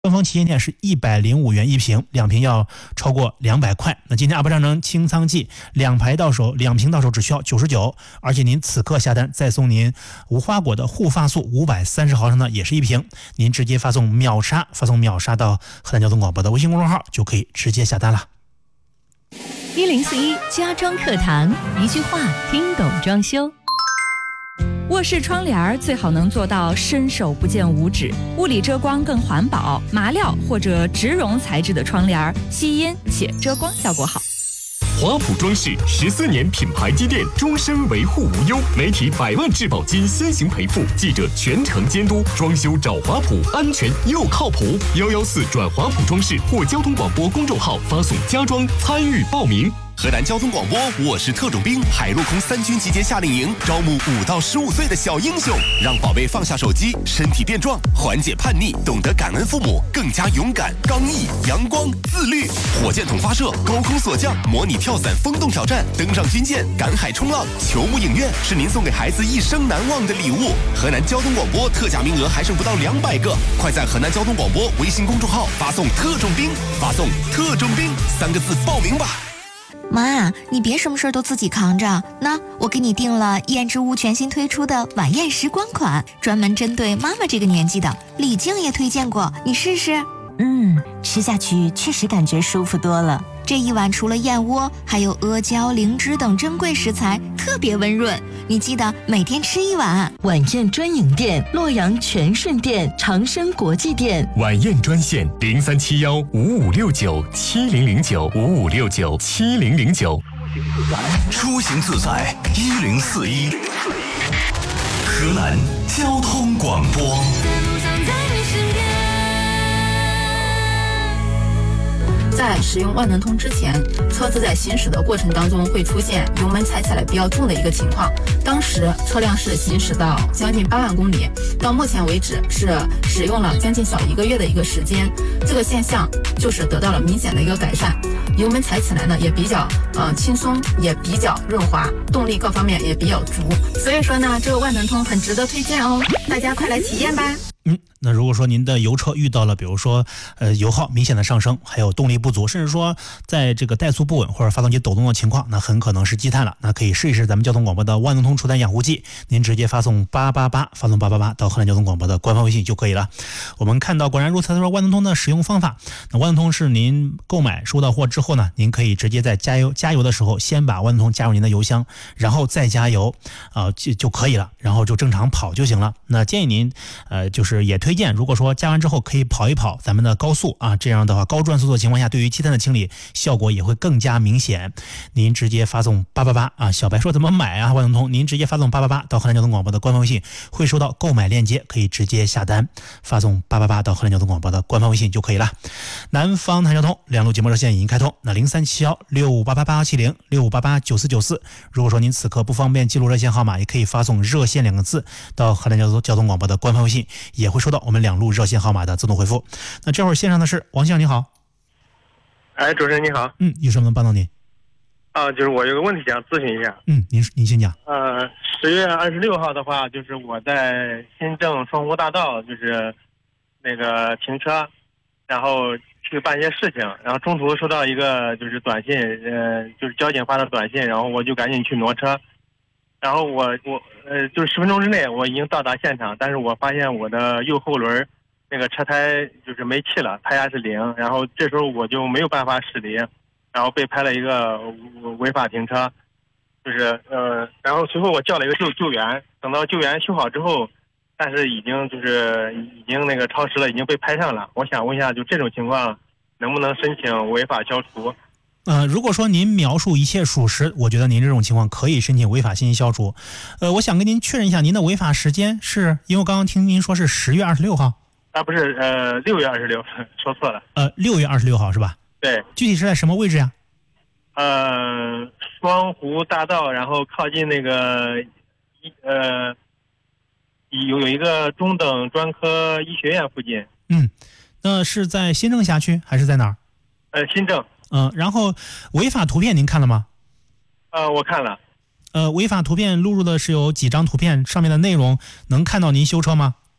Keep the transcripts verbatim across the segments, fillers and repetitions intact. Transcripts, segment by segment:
官方旗舰店是一百零五元一瓶，两瓶要超过两百块。那今天阿波商城清仓季，两排到手，两瓶到手只需要九十九，而且您此刻下单再送您无花果的护发素五百三十毫升的也是一瓶，您直接发送秒杀，发送秒杀到河南交通广播的微信公众号就可以直接下单了。 一零四一家装课堂，一句话听懂装修。卧室窗帘最好能做到伸手不见五指，物理遮光更环保，麻料或者植绒材质的窗帘吸音且遮光效果好。 华普装饰十四年品牌积淀，终身维护无忧，媒体百万质保金先行赔付，记者全程监督，装修找华普，安全又靠谱。幺幺四转华普装饰或交通广播公众号发送家装参与报名。 河南交通广播，我是特种兵，海陆空三军集结夏令营，招募五到十五岁的小英雄，让宝贝放下手机，身体变壮，缓解叛逆，懂得感恩父母，更加勇敢、刚毅、阳光、自律。火箭筒发射、高空锁降、模拟跳伞、风洞挑战，登上军舰、赶海冲浪、球幕影院，是您送给孩子一生难忘的礼物。河南交通广播特价名额还剩不到两百个，快在河南交通广播微信公众号发送特种兵，发送特种兵三个字报名吧。 妈，你别什么事都自己扛着，那我给你订了燕之屋全新推出的晚宴时光款，专门针对妈妈这个年纪的，李静也推荐过，你试试。 嗯，吃下去确实感觉舒服多了。 这一碗除了燕窝，还有阿胶、灵芝等珍贵食材，特别温润。你记得每天吃一碗。 晚宴专营店：洛阳全顺店、长生国际店。 晚宴专线零三七幺五五六九七零零九五五六九七零零九。 出行自在一零四一，河南交通广播。 在使用万能通之前，车子在行驶的过程当中会出现油门踩起来比较重的一个情况。当时车辆是行驶到将近八万公里，到目前为止是使用了将近小一个月的一个时间，这个现象就是得到了明显的一个改善。油门踩起来呢也比较呃轻松，也比较润滑，动力各方面也比较足。所以说呢，这个万能通很值得推荐哦，大家快来体验吧。 嗯，那如果说您的油车遇到了，比如说，呃，油耗明显的上升，还有动力不足，甚至说在这个怠速不稳或者发动机抖动的情况，那很可能是积碳了。那可以试一试咱们交通广播的万能通除碳养护剂，您直接发送八八八，发送八八八到河南交通广播的官方微信就可以了。我们看到果然如此，他说万能通的使用方法，那万能通是您购买收到货之后呢，您可以直接在加油加油的时候，先把万能通加入您的油箱，然后再加油，啊、呃、就就可以了，然后就正常跑就行了。那建议您，呃，就是也推荐，如果说加完之后可以跑一跑咱们的高速啊，这样的话高转速的情况下，对于积碳的清理效果也会更加明显。您直接发送八八八啊，小白说怎么买啊？万能通，您直接发送八八八到河南交通广播的官方微信，会收到购买链接，可以直接下单，发送八八八到河南交通广播的官方微信就可以了。南方谈交通两路节目热线已经开通，那零三七幺六五八八八七零六五八八九四九四。如果说您此刻不方便记录热线号码，也可以发送热线两个字到河南交通交通广播的官方微信，也会收到我们两路热线号码的自动回复。那这会儿线上的是王先生，你好。 哎，主持人你好。 嗯，有什么能帮到您？ 啊，就是我有个问题想咨询一下。 嗯，您您先讲。 呃，十月二十六号的话，就是我在新郑双湖大道，就是那个停车，然后去办一些事情，然后中途收到一个就是短信，呃，就是交警发的短信，然后我就赶紧去挪车，然后我我呃就是十分钟之内我已经到达现场，但是我发现我的右后轮那个车胎就是没气了，胎压是零，然后这时候我就没有办法驶离，然后被拍了一个违法停车，就是呃，然后随后我叫了一个救救援，等到救援修好之后，但是已经就是已经那个超时了，已经被拍上了。我想问一下，就这种情况能不能申请违法消除？ 呃，如果说您描述一切属实，我觉得您这种情况可以申请违法信息消除。呃，我想跟您确认一下，您的违法时间是因为我刚刚听您说是十月二十六号。 啊，不是，呃，六月二十六，说错了。 呃，六月二十六号是吧？ 对。 具体是在什么位置呀？ 呃，双湖大道，然后靠近那个，呃，有有一个中等专科医学院附近。 嗯，那是在新郑辖区还是在哪儿？ 呃，新郑。 嗯、呃，然后违法图片您看了吗？ 呃，我看了。 呃，违法图片录入的是有几张图片，上面的内容能看到您修车吗？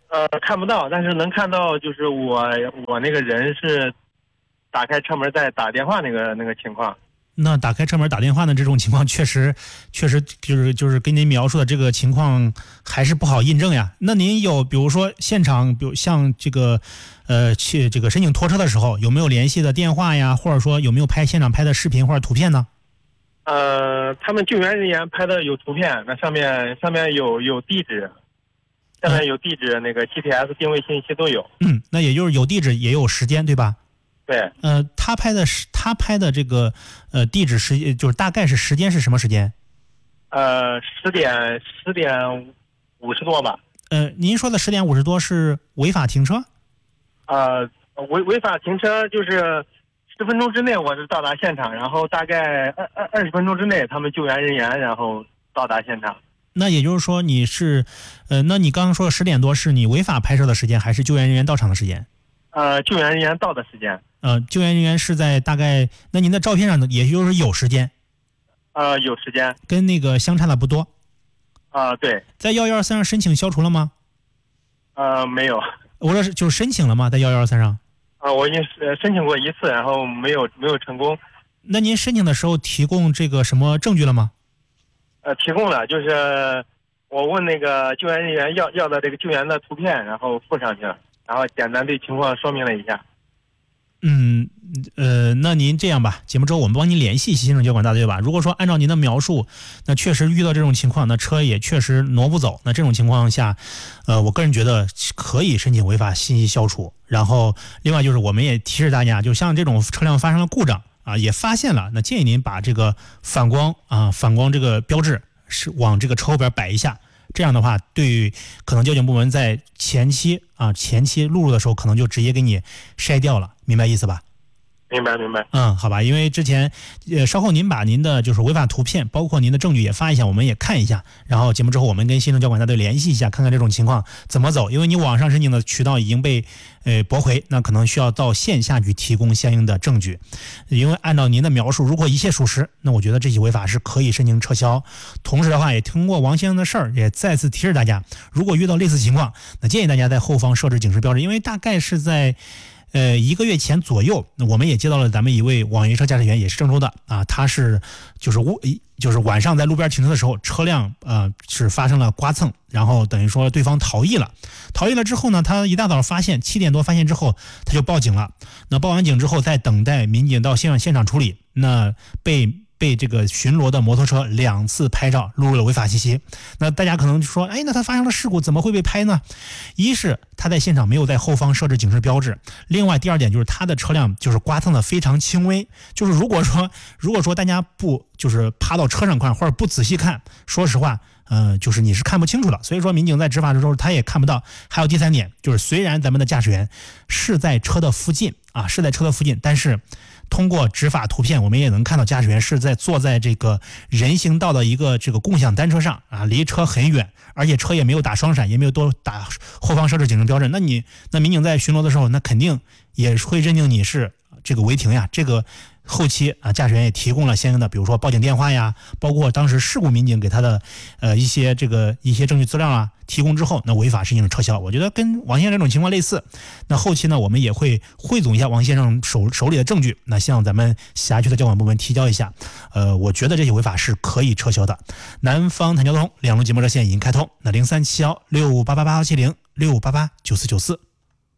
呃，看不到，但是能看到，就是我我那个人是打开车门在打电话那个那个情况。 那打开车门打电话的这种情况，确实确实就是就是跟您描述的这个情况还是不好印证呀。那您有比如说现场，比如像这个呃去这个申请拖车的时候，有没有联系的电话呀，或者说有没有拍现场拍的视频或者图片呢？ 呃，他们救援人员拍的有图片，那上面上面有有地址，上面有地址，那个 G P S 定位信息都有。 嗯，那也就是有地址也有时间，对吧？ 对。 呃，他拍的是他拍的这个呃地址时就是大概是时间是什么时间？ 呃，十点十点五十多吧。 呃，您说的十点五十多是违法停车？ 呃，违违法停车就是十分钟之内我是到达现场，然后大概二二二十分钟之内他们救援人员然后到达现场。 那也就是说你是，呃，那你刚刚说的十点多是你违法拍摄的时间，还是救援人员到场的时间？ 呃，救援人员到的时间。 呃，救援人员是在大概，那您的照片上的也就是有时间。 呃，有时间。 跟那个相差的不多。 啊、呃，对。 在幺幺二三上申请消除了吗？ 呃，没有。 我说是就是申请了吗？在幺幺二三上？ 啊、呃，我已经申请过一次，然后没有没有成功。 那您申请的时候提供这个什么证据了吗？ 呃，提供了，就是我问那个救援人员要要的这个救援的图片，然后附上去了，然后简单对情况说明了一下。 嗯，呃，那您这样吧，节目之后我们帮您联系新郑交管大队吧。如果说按照您的描述，那确实遇到这种情况，那车也确实挪不走，那这种情况下，呃，我个人觉得可以申请违法信息消除。然后，另外就是我们也提示大家，就像这种车辆发生了故障啊，也发现了，那建议您把这个反光啊，反光这个标志是往这个车后边摆一下。这样的话，对于可能交警部门在前期啊前期录入的时候，可能就直接给你筛掉了，明白意思吧？ 明白明白。 嗯，好吧，因为之前呃稍后您把您的就是违法图片，包括您的证据也发一下，我们也看一下。然后节目之后，我们跟新郑交管大队联系一下，看看这种情况怎么走。因为你网上申请的渠道已经被呃驳回，那可能需要到线下去提供相应的证据。因为按照您的描述，如果一切属实，那我觉得这起违法是可以申请撤销。同时的话，也通过王先生的事儿，也再次提示大家，如果遇到类似情况，那建议大家在后方设置警示标志，因为大概是在。呃，一个月前左右，那我们也接到了咱们一位网约车驾驶员，也是郑州的啊，他是就是无就是晚上在路边停车的时候，车辆呃是发生了刮蹭，然后等于说对方逃逸了，逃逸了之后呢，他一大早发现七点多发现之后，他就报警了。那报完警之后，再等待民警到现场现场处理，那被。被这个巡逻的摩托车两次拍照录入了违法信息。那大家可能说，哎，那他发生了事故怎么会被拍呢？一是他在现场没有在后方设置警示标志，另外第二点就是他的车辆就是刮蹭的非常轻微，就是如果说如果说大家不就是趴到车上看或者不仔细看，说实话呃，就是你是看不清楚的，所以说民警在执法的时候他也看不到。还有第三点就是虽然咱们的驾驶员是在车的附近啊，是在车的附近，但是通过执法图片，我们也能看到驾驶员是在坐在这个人行道的一个这个共享单车上啊，离车很远，而且车也没有打双闪，也没有多打后方设置警示标志。那你那民警在巡逻的时候，那肯定也会认定你是这个违停呀。这个后期啊，驾驶员也提供了相应的，比如说报警电话呀，包括当时事故民警给他的呃一些这个一些证据资料啊，提供之后，那违法申请撤销。我觉得跟王先生这种情况类似。那后期呢，我们也会汇总一下王先生手手里的证据，那向咱们辖区的交管部门提交一下。呃，我觉得这些违法是可以撤销的。南方谈交通两路节目热线已经开通，那零三七幺六五八八八七零六五八八九四九四。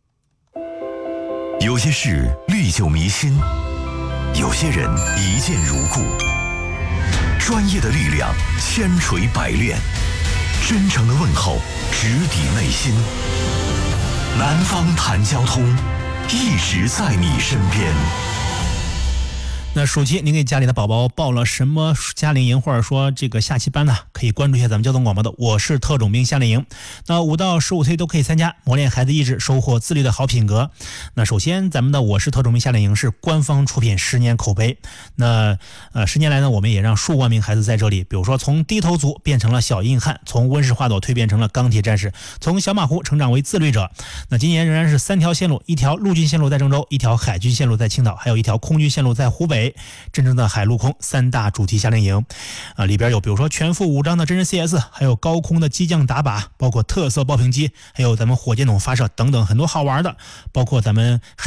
有些事历久弥新，有些人一见如故。专业的力量千锤百炼，真诚的问候直抵内心。南方谈交通，一直在你身边。 那暑期您给家里的宝宝报了什么夏令营或者说这个夏期班呢？可以关注一下咱们交通广播的我是特种兵夏令营。那五到十五岁都可以参加，磨练孩子意志，收获自律的好品格。那首先咱们的我是特种兵夏令营是官方出品，十年口碑。那呃十年来呢，我们也让数万名孩子在这里，比如说从低头族变成了小硬汉，从温室花朵蜕变成了钢铁战士，从小马虎成长为自律者。那今年仍然是三条线路，一条陆军线路在郑州，一条海军线路在青岛，还有一条空军线路在湖北。真正的海陆空三大主题夏令营，啊、呃，里边有比如说全副武装。 张的真人 C S， 还有高空的机降打靶，包括特色爆屏机，还有咱们火箭筒发射等等很多好玩的，包括咱们